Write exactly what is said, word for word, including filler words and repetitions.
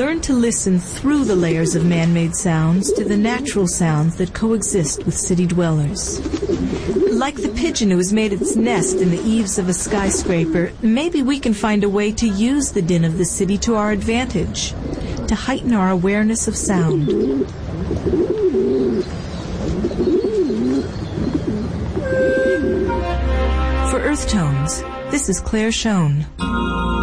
learn to listen through the layers of man-made sounds to the natural sounds that coexist with city dwellers. Like the pigeon who has made its nest in the eaves of a skyscraper, maybe we can find a way to use the din of the city to our advantage, to heighten our awareness of sound. For Earth Tones, this is Claire Schoen.